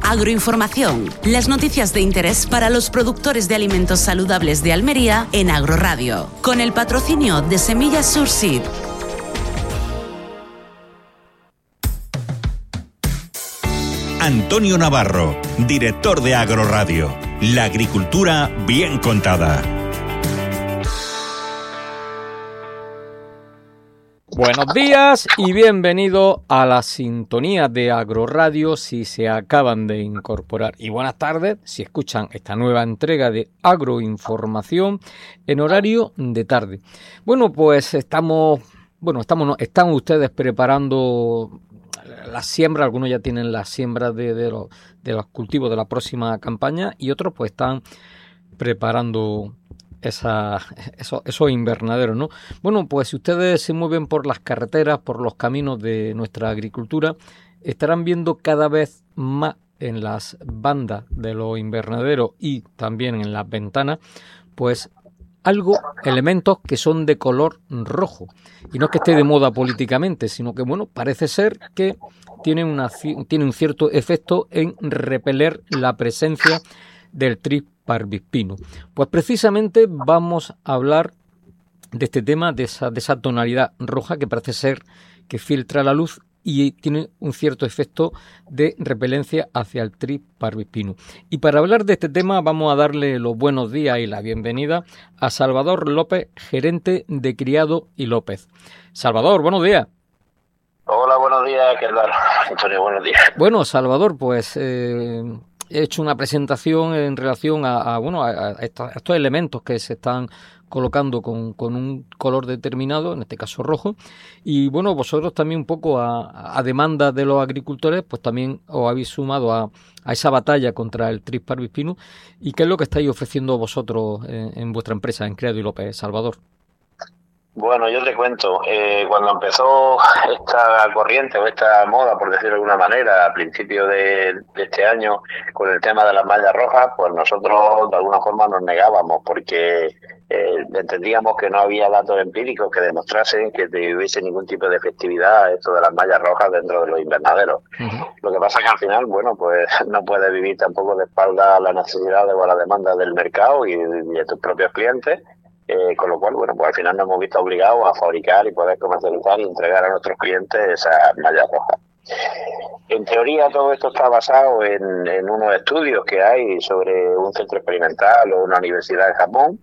Agroinformación, las noticias de interés para los productores de alimentos saludables de Almería en Agroradio, con el patrocinio de Semillas Surseed. Antonio Navarro, director de Agroradio. La agricultura bien contada. Buenos días y bienvenido a la sintonía de Agroradio si se acaban de incorporar. Y buenas tardes si escuchan esta nueva entrega de Agroinformación en horario de tarde. Bueno, pues están ustedes preparando la siembra. Algunos ya tienen la siembra de los cultivos de la próxima campaña y otros pues están preparando esos invernaderos, ¿no? Bueno, pues si ustedes se mueven por las carreteras, por los caminos de nuestra agricultura, estarán viendo cada vez más en las bandas de los invernaderos y también en las ventanas, pues elementos que son de color rojo. Y no es que esté de moda políticamente, sino que, bueno, parece ser que tiene un cierto efecto en repeler la presencia del Trix parvispinus. Pues precisamente vamos a hablar de este tema, de esa tonalidad roja que parece ser que filtra la luz y tiene un cierto efecto de repelencia hacia el Trix parvispinus. Y para hablar de este tema vamos a darle los buenos días y la bienvenida a Salvador López, gerente de Criado y López. Salvador, buenos días. Hola, buenos días, ¿qué tal? Antonio, buenos días. Bueno, Salvador, pues he hecho una presentación en relación a estos elementos que se están colocando con un color determinado, en este caso rojo, y bueno, vosotros también un poco a demanda de los agricultores, pues también os habéis sumado a esa batalla contra el Trix parvispinus. ¿Y qué es lo que estáis ofreciendo vosotros en vuestra empresa, en Criado y López, Salvador? Bueno, yo te cuento, cuando empezó esta corriente o esta moda, por decirlo de alguna manera, a principios de este año, con el tema de las mallas rojas, pues nosotros de alguna forma nos negábamos porque entendíamos que no había datos empíricos que demostrasen que hubiese ningún tipo de efectividad a esto de las mallas rojas dentro de los invernaderos. Uh-huh. Lo que pasa es que al final, bueno, pues no puedes vivir tampoco de espalda a las necesidades o a la demanda del mercado y de tus propios clientes. Con lo cual, bueno, pues al final nos hemos visto obligados a fabricar y poder comercializar y entregar a nuestros clientes esas mallas rojas. En teoría todo esto está basado en unos estudios que hay sobre un centro experimental o una universidad en Japón,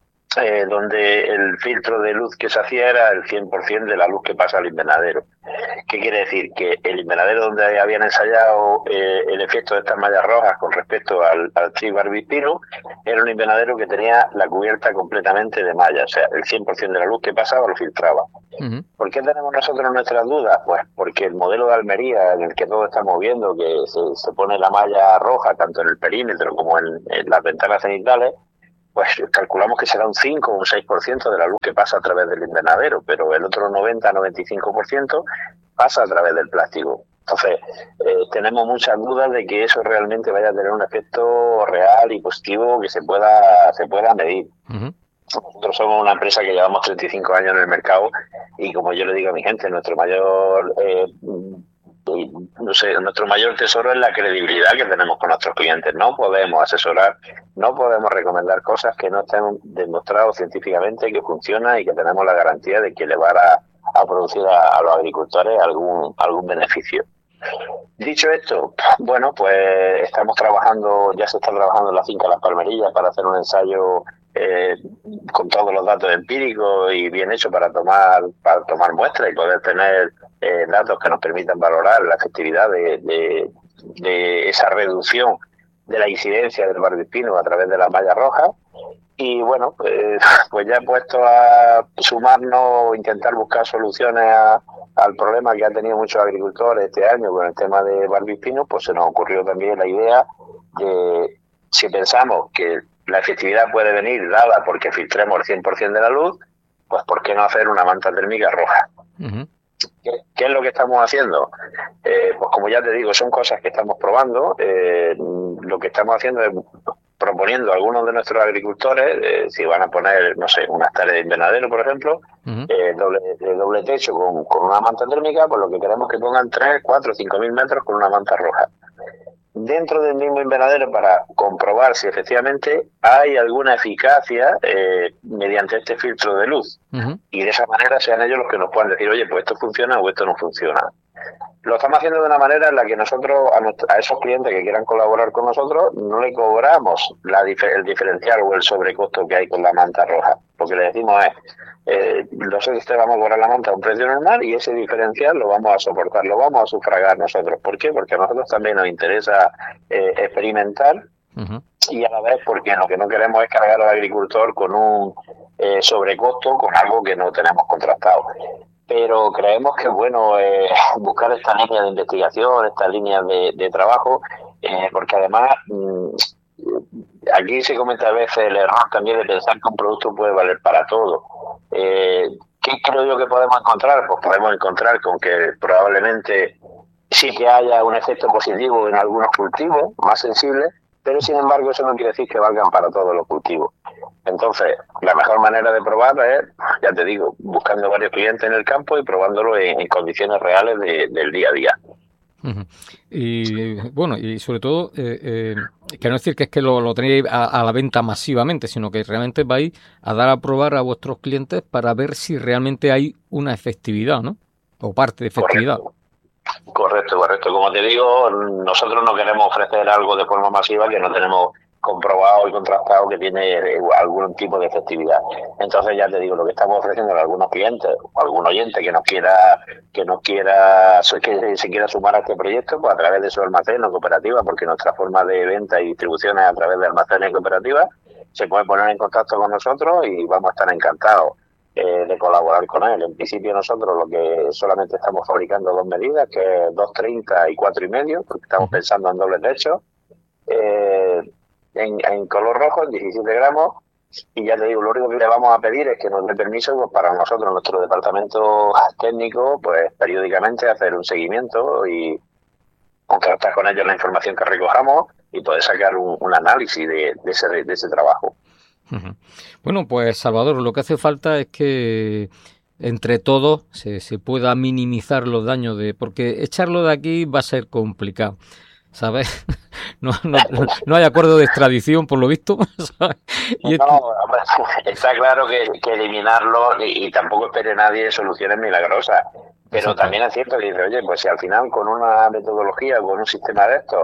donde el filtro de luz que se hacía era el 100% de la luz que pasa al invernadero. ¿Qué quiere decir? Que el invernadero donde habían ensayado el efecto de estas mallas rojas con respecto al Trix parvispinus era un invernadero que tenía la cubierta completamente de mallas, o sea, el 100% de la luz que pasaba lo filtraba. Uh-huh. ¿Por qué tenemos nosotros nuestras dudas? Pues porque el modelo de Almería en el que todos estamos viendo que se pone la malla roja tanto en el perímetro como en las ventanas cenitales, pues calculamos que será un 5 o un 6% de la luz que pasa a través del invernadero, pero el otro 90-95% pasa a través del plástico. Entonces, tenemos muchas dudas de que eso realmente vaya a tener un efecto real y positivo que se pueda medir. Uh-huh. Nosotros somos una empresa que llevamos 35 años en el mercado y, como yo le digo a mi gente, nuestro mayor tesoro es la credibilidad que tenemos con nuestros clientes. No podemos asesorar, no podemos recomendar cosas que no estén demostradas científicamente que funcionan y que tenemos la garantía de que le van a producir a los agricultores algún beneficio. Dicho esto, bueno, pues ya se está trabajando en la finca Las Palmerillas para hacer un ensayo con todos los datos empíricos y bien hecho para tomar muestras y poder tener datos que nos permitan valorar la efectividad de esa reducción de la incidencia del parvispinus a través de la malla roja. Y bueno, pues ya he puesto a sumarnos, intentar buscar soluciones al problema que han tenido muchos agricultores este año con el tema de parvispinus, pues se nos ocurrió también la idea de, si pensamos que la efectividad puede venir dada porque filtremos el 100% de la luz, pues ¿por qué no hacer una manta térmica roja? Uh-huh. ¿Qué es lo que estamos haciendo? Pues como ya te digo, son cosas que estamos probando. Lo que estamos haciendo es proponiendo a algunos de nuestros agricultores, si van a poner, no sé, unas hectáreas de invernadero, por ejemplo, uh-huh. doble techo con una manta térmica, pues lo que queremos es que pongan 3, 4, 5.000 metros con una manta roja. dentro del mismo invernadero para comprobar si efectivamente hay alguna eficacia mediante este filtro de luz. Y de esa manera sean ellos los que nos puedan decir, oye, pues esto funciona o esto no funciona. Lo estamos haciendo de una manera en la que nosotros, a esos clientes que quieran colaborar con nosotros, no le cobramos el diferencial o el sobrecosto que hay con la manta roja. Lo que le decimos es, nosotros te vamos a cobrar la manta a un precio normal y ese diferencial lo vamos a soportar, lo vamos a sufragar nosotros. ¿Por qué? Porque a nosotros también nos interesa experimentar y a la vez porque lo que no queremos es cargar al agricultor con un sobrecosto, con algo que no tenemos contrastado. Pero creemos que es bueno buscar esta línea de investigación, esta línea de trabajo, porque además aquí se comete a veces el error también de pensar que un producto puede valer para todo. ¿Qué creo yo que podemos encontrar? Pues podemos encontrar con que probablemente sí que haya un efecto positivo en algunos cultivos más sensibles, pero sin embargo eso no quiere decir que valgan para todos los cultivos. Entonces, la mejor manera de probar es, ya te digo, buscando varios clientes en el campo y probándolo en condiciones reales del día a día. Y bueno, y sobre todo, que no es decir que es que lo tenéis a la venta masivamente, sino que realmente vais a dar a probar a vuestros clientes para ver si realmente hay una efectividad, ¿no? O parte de efectividad. Correcto. Como te digo, nosotros no queremos ofrecer algo de forma masiva que no tenemos comprobado y contrastado que tiene algún tipo de efectividad. Entonces ya te digo, lo que estamos ofreciendo a algunos clientes o algún oyente que se quiera sumar a este proyecto, pues a través de su almacén o cooperativa, porque nuestra forma de venta y distribución es a través de almacenes y cooperativas, se puede poner en contacto con nosotros y vamos a estar encantados de colaborar con él. En principio nosotros lo que solamente estamos fabricando 2 medidas, que es 2,30 y 4,5, porque estamos pensando en doble techo, en color rojo, en 17 gramos, y ya te digo, lo único que le vamos a pedir es que nos dé permiso, pues, para nosotros, nuestro departamento técnico, pues periódicamente hacer un seguimiento y contrastar con ellos la información que recojamos y poder sacar un análisis de ese trabajo. Bueno, pues Salvador, lo que hace falta es que entre todos se pueda minimizar los daños porque echarlo de aquí va a ser complicado, ¿sabes? No hay acuerdo de extradición, por lo visto, ¿sabes? Está claro que eliminarlo y tampoco espere nadie soluciones milagrosas. Pero también es cierto que dice, oye, pues si al final con una metodología, con un sistema de estos,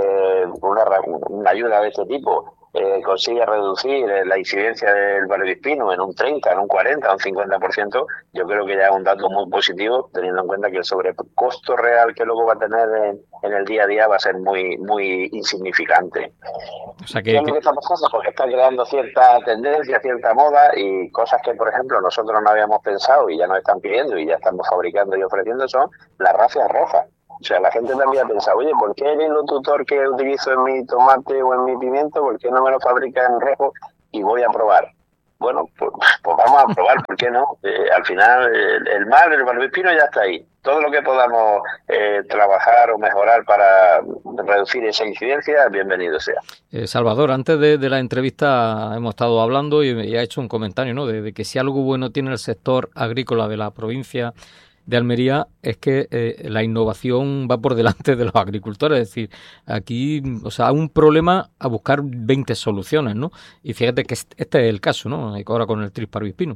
una ayuda de este tipo, consigue reducir la incidencia del barbiespino en un 30, en un 40, un 50%, yo creo que ya es un dato muy positivo, teniendo en cuenta que el sobrecosto real que luego va a tener en el día a día va a ser muy muy insignificante. O sea ¿Qué es lo que está pasando? Porque está creando cierta tendencia, cierta moda y cosas que, por ejemplo, nosotros no habíamos pensado y ya nos están pidiendo y ya estamos fabricando y ofreciendo, son las racias rojas. O sea, la gente también ha pensado, oye, ¿por qué el hilo tutor que utilizo en mi tomate o en mi pimiento, por qué no me lo fabrica en rojo y voy a probar? Bueno, pues vamos a probar, ¿por qué no? Al final, el barbiespino ya está ahí. Todo lo que podamos trabajar o mejorar para reducir esa incidencia, bienvenido sea. Salvador, antes de la entrevista hemos estado hablando y ha hecho un comentario, ¿no? De que si algo bueno tiene el sector agrícola de la provincia de Almería es que la innovación va por delante de los agricultores, es decir, aquí, o sea, un problema a buscar 20 soluciones, ¿no? Y fíjate que este es el caso, ¿no? Ahora con el tris parvispino.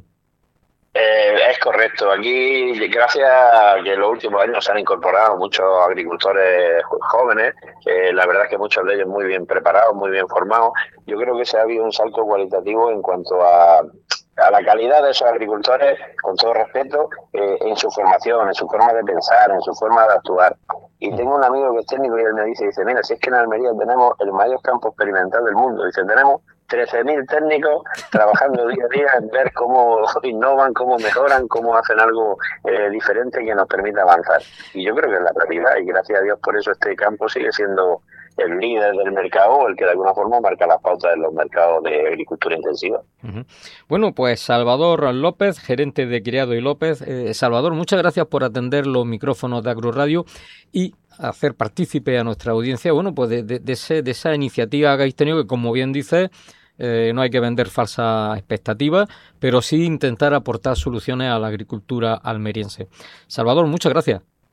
Es correcto. Aquí, gracias a que en los últimos años se han incorporado muchos agricultores jóvenes, la verdad es que muchos de ellos muy bien preparados, muy bien formados. Yo creo que se ha habido un salto cualitativo en cuanto a la calidad de esos agricultores, con todo respeto, en su formación, en su forma de pensar, en su forma de actuar. Y tengo un amigo que es técnico y él me dice, mira, si es que en Almería tenemos el mayor campo experimental del mundo, dice, tenemos 13.000 técnicos trabajando día a día en ver cómo innovan, cómo mejoran, cómo hacen algo diferente que nos permita avanzar. Y yo creo que es la realidad y gracias a Dios por eso este campo sigue siendo el líder del mercado, el que de alguna forma marca las pautas de los mercados de agricultura intensiva. Bueno, pues Salvador López, gerente de Criado y López. Salvador, muchas gracias por atender los micrófonos de Agroradio y hacer partícipe a nuestra audiencia, bueno, pues de esa iniciativa que habéis tenido, que como bien dices, no hay que vender falsas expectativas, pero sí intentar aportar soluciones a la agricultura almeriense. Salvador, muchas gracias.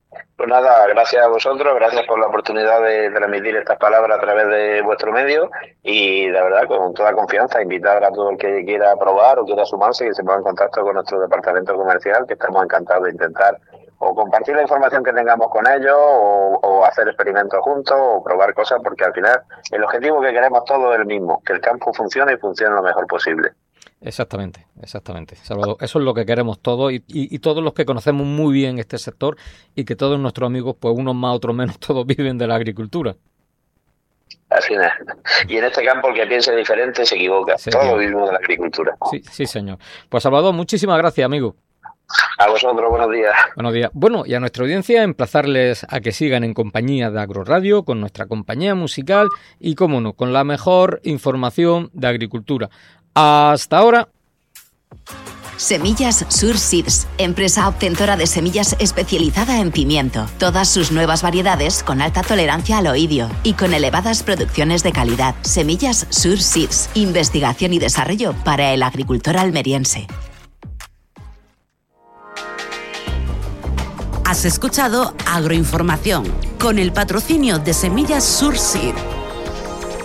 Pues nada, gracias a vosotros, gracias por la oportunidad de transmitir estas palabras a través de vuestro medio y la verdad con toda confianza invitar a todo el que quiera probar o quiera sumarse que se ponga en contacto con nuestro departamento comercial, que estamos encantados de intentar o compartir la información que tengamos con ellos o hacer experimentos juntos o probar cosas, porque al final el objetivo que queremos todos es el mismo, que el campo funcione y funcione lo mejor posible. Exactamente, Salvador. Eso es lo que queremos todos y todos los que conocemos muy bien este sector y que todos nuestros amigos, pues unos más, otros menos, todos viven de la agricultura. Así es. Y en este campo el que piense diferente se equivoca. Todos vivimos de la agricultura. Sí, señor. Pues Salvador, muchísimas gracias, amigo. A vosotros, buenos días. Buenos días. Bueno, y a nuestra audiencia emplazarles a que sigan en compañía de Agroradio, con nuestra compañía musical y, cómo no, con la mejor información de agricultura. Hasta ahora. Semillas Sur Seeds, empresa obtentora de semillas especializada en pimiento. Todas sus nuevas variedades con alta tolerancia al oidio y con elevadas producciones de calidad. Semillas Sur Seeds, investigación y desarrollo para el agricultor almeriense. Has escuchado Agroinformación con el patrocinio de Semillas Sur Seed.